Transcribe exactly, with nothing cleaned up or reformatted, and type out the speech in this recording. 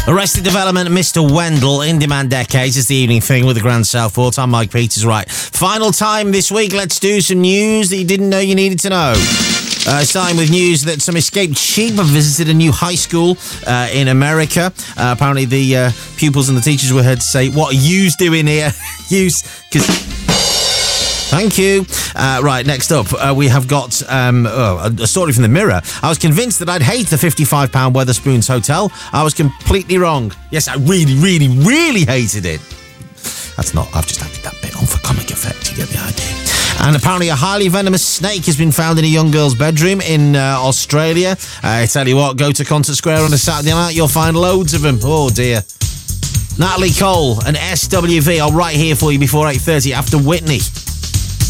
Arrested Development, Mister Wendell, In Demand Decades is the evening thing with the Grand Southport. I'm Mike Peters. Right, final time this week. Let's do some news that you didn't know you needed to know. Uh, starting with news that some escaped sheep have visited a new high school uh, in America. Uh, apparently the uh, pupils and the teachers were heard to say, "What are yous doing here?" Yous, because... Thank you. Uh, right, next up, uh, we have got um, oh, a story from the Mirror. I was convinced that I'd hate the fifty-five pound Wetherspoons Hotel. I was completely wrong. Yes, I really, really, really hated it. That's not... I've just added that bit on for comic effect. You get the idea. And apparently a highly venomous snake has been found in a young girl's bedroom in uh, Australia. Uh, I tell you what, go to Concert Square on a Saturday night, you'll find loads of them. Oh, dear. Natalie Cole and S W V are right here for you before eight thirty after Whitney.